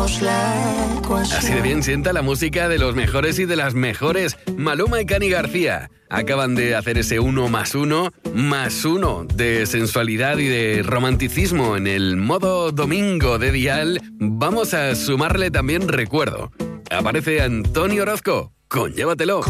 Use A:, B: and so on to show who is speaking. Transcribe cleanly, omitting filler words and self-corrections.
A: Así de bien sienta la música de los mejores y de las mejores. Maluma y Cani García acaban de hacer ese 1+1+1 de sensualidad y de romanticismo en el modo domingo de Dial. Vamos a sumarle también recuerdo. Aparece Antonio Orozco con Llévatelo.